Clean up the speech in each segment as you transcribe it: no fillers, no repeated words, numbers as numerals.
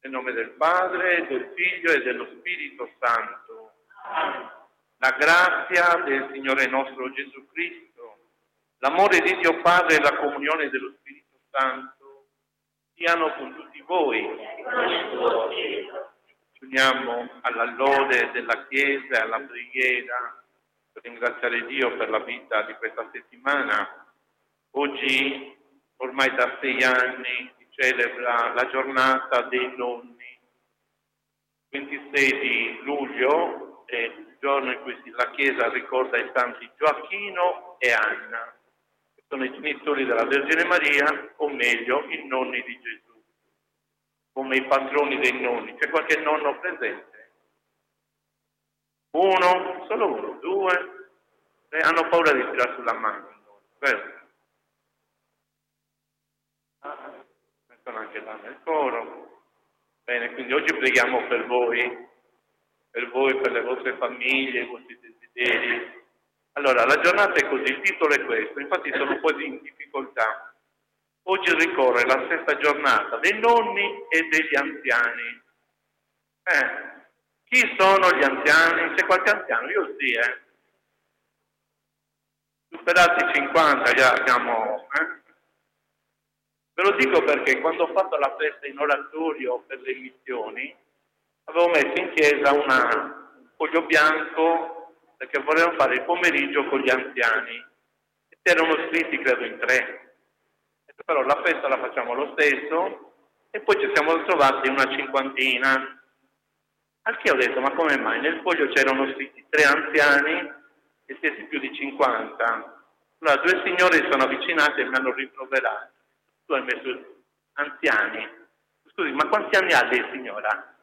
Nel nome del Padre, del Figlio e dello Spirito Santo. La grazia del Signore nostro Gesù Cristo, l'amore di Dio Padre e la comunione dello Spirito Santo siano con tutti voi. Ci uniamo alla lode della Chiesa e alla preghiera per ringraziare Dio per la vita di questa settimana. Oggi, ormai da 6 anni, si celebra la giornata dei nonni. 26 di luglio è il giorno in cui la Chiesa ricorda i santi Gioacchino e Anna, che sono i genitori della Vergine Maria, o meglio, i nonni di Gesù, come i patroni dei nonni. C'è qualche nonno presente? Uno? Solo uno? 2? Hanno paura di tirare sulla mano. Vero? Sono anche là nel coro. Bene, quindi oggi preghiamo per voi, per le vostre famiglie, i vostri desideri. Allora, la giornata è così, il titolo è questo, infatti sono un po' in difficoltà. Oggi ricorre la stessa giornata dei nonni e degli anziani. Chi sono gli anziani? C'è qualche anziano? Io sì, Superati i 50, già siamo... Ve lo dico perché quando ho fatto la festa in oratorio per le missioni, avevo messo in chiesa un foglio bianco perché volevamo fare il pomeriggio con gli anziani. E erano scritti, credo, in 3. Però la festa la facciamo lo stesso e poi ci siamo trovati una 50. Al che ho detto, ma come mai? Nel foglio c'erano scritti 3 anziani e siete più di 50. Allora 2 signore si sono avvicinate e mi hanno rimproverato. Tu hai messo anziani. Scusi, ma quanti anni ha lei, signora?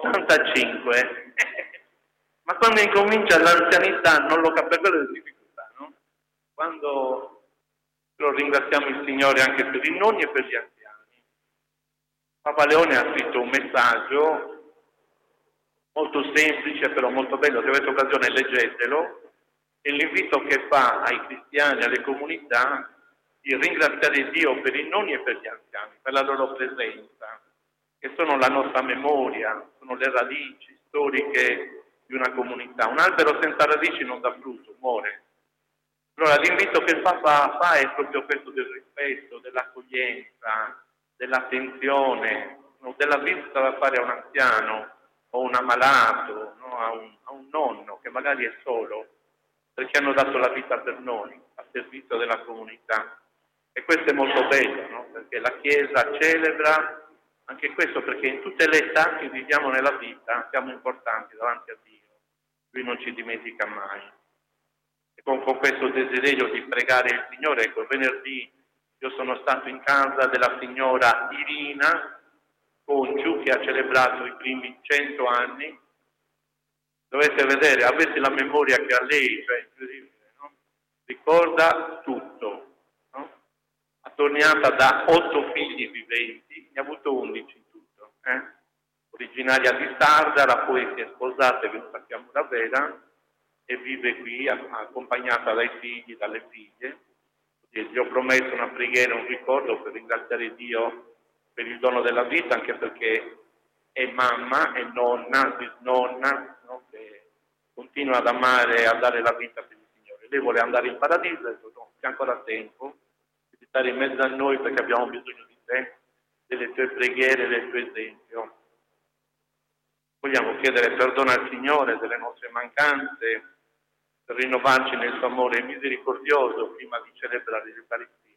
85. Ma quando incomincia l'anzianità non lo capisco, le difficoltà, no? Quando ringraziamo il Signore anche per i nonni e per gli anziani. Papa Leone ha scritto un messaggio molto semplice, però molto bello. Se avete occasione leggetelo. E l'invito che fa ai cristiani, alle comunità, di ringraziare Dio per i nonni e per gli anziani, per la loro presenza, che sono la nostra memoria, sono le radici storiche di una comunità. Un albero senza radici non dà frutto, muore. Allora l'invito che il Papa fa è proprio questo del rispetto, dell'accoglienza, dell'attenzione, della visita da fare a un anziano o un ammalato, no? a un nonno che magari è solo, perché hanno dato la vita per noi, a servizio della comunità. E questo è molto bello, no? Perché la Chiesa celebra anche questo, perché in tutte le età che viviamo nella vita siamo importanti davanti a Dio. Lui non ci dimentica mai. E con questo desiderio di pregare il Signore, ecco, venerdì io sono stato in casa della signora Irina Conciu, che ha celebrato i primi 100 anni. Dovete vedere, avete la memoria che ha lei, cioè incredibile, no? Ricorda tutto. Attorniata da 8 figli viventi, ne ha avuto 11 in tutto. Originaria di Sardara, poi si è sposata e è venuta qui a Muravera e vive qui accompagnata dai figli, dalle figlie. E gli ho promesso una preghiera, un ricordo per ringraziare Dio per il dono della vita, anche perché è mamma, è nonna, bisnonna, no? Che continua ad amare e a dare la vita per il Signore. Lei vuole andare in paradiso, ha detto no, c'è ancora tempo di stare in mezzo a noi perché abbiamo bisogno di te, delle tue preghiere, del tuo esempio. Vogliamo chiedere perdono al Signore delle nostre mancanze, per rinnovarci nel suo amore misericordioso prima di celebrare l'Eucaristia.